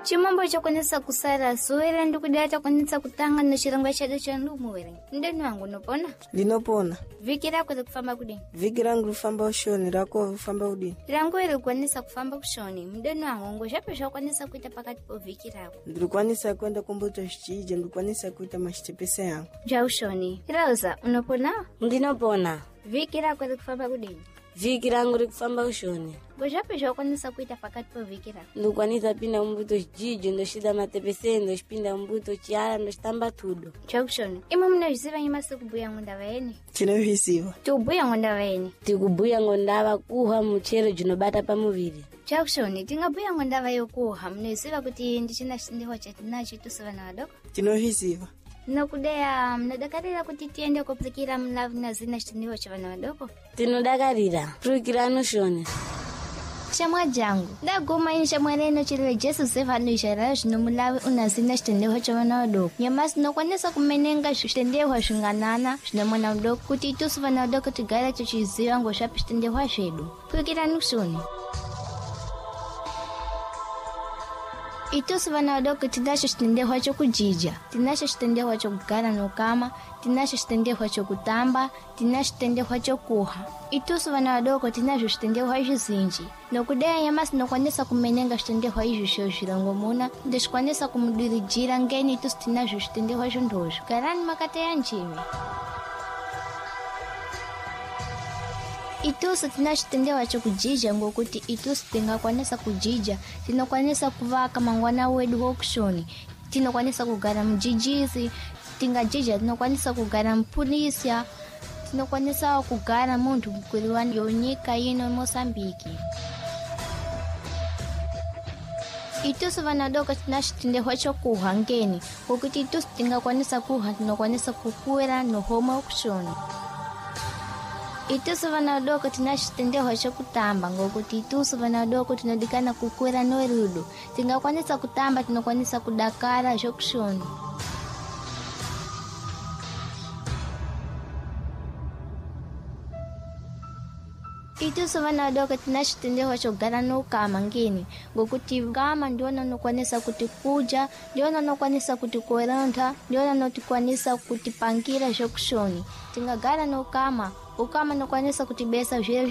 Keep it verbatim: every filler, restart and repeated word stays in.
Chimambo chakwanisa kusara suwera ndikudaya takwanisa kutanga na chirangwa chedu cha ndumuwere. Ndeni wangu nopona? Linopona. Viki rako za kufamba kudini? Viki rangu kufamba ushoni, rako kufamba udini? Rangu eri kwanisa kufamba kushoni. Ndeni wangu ngoshapisha kwanisa kuita pakati po viki rako. Ndikwanisa kwenda kumbuto shichije, ndikwanisa kuita mashitepese yangu. Ja ushoni. Rosa, unopona? Ndinopona. Viki rako za kufamba kudini? Viki rangu rikufamba ushoni. Ngoshapisha kwanisa kuita pakati po viki rako. Ndikwanisa pinda mbuto shichije, ndoshida matepese, ndoshipinda mbuto chiara, ndoshitamba tudo. Ja ushoni. Ima muna jisiva nyima sikubuya ngonda vaeni? Chino hisiva. Tubuya ngonda vaeni? Tikubuya ngondava kuha muchero junobata pamuviri. Jackson, tingabuya ngondava yokuha mnesiva kuti ndichina chindiho chatinacho tusava na wadoko? Chino hisiva. Nokudeya mnadakarira kuti tiende kuplikira mlavu na zina chindiho chavana wadoko? Tinodakarira. Plikira nushoni. Shamwa jangu. Ndagoma insha mwareno chiliwe Jesu seva nuishara shino mulawe unazina chindiho chavana wadoko. Nyamasi nokwanisa kumenenga chindiho shunganana shino mwana wadoko kuti itusuva na wadoko tigara chuchiziwa ngoshapi chindiho shedu. Plikira nushoni. Itusu vana wadogo tinasho chitendeho cho kujija, tinasho chitendeho cho kugara nokama, tinasho chitendeho cho kutamba, tinasho chitendeho cho kuha. Itusu vana wadogo tinasho chitendeho ijo zinji. Nokudeya nyamasi nokwanisa kumenenga chitendeho ijo shio shilango muna, ndeshkwanisa kumudirijira ngeni itusu tinasho chitendeho ijo ndojo. Karani makate ya njimi. Itusu tinashitendewa cho kujija ngokuti itusu tingakwanisa kujija, tinokwanisa kuvaka mangwana wedu hokushoni, tinokwanisa kugara mjijizi, tingajija tinokwanisa kugara mpulisya, tinokwanisa kugara muntu mkwiliwani yonyika ino Mosambiki. Itusu vanadoka tinashitendewa cho kuha ngeni, ngokuti itusu tingakwanisa kuha, tinokwanisa kukuwera no homa hokushoni. Itusu vana wadogo tinashitendeho cho kutamba ngokuti itusu vana wadogo tinodikana kukwera no rudo. Tingakwanisa kutamba tinokwanisa kudakara cho kushoni. Itusu vana wadogo tinashitendeho cho gara no kama ngeni ngokuti kama ndiona nokwanisa kuti kuja, ndiona nokwanisa kuti kueronta, ndiona notikwanisa kuti pangira cho kushoni. Tingagara no kama ukama nokwanisa kutibesa vile